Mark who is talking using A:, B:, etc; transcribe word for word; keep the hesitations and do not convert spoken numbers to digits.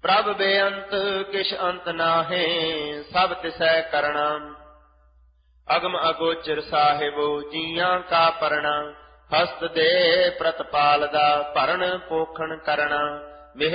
A: ਪ੍ਰਭ ਬੇਅੰਤ ਕਿਛ ਅੰਤ ਨਾਹੇ, ਸਭ ਤਿਸੈ ਕਰਣਾ। ਅਗਮ ਅਗੋਚਰ ਸਾਹਿਬੋ ਜੀਆਂ ਕਾ ਪਰਣਾ, ਹਸਤ ਦੇ ਪ੍ਰਤਪਾਲ ਦਾ ਭਰਨ ਪੋਖਣ ਕਰਣਾ।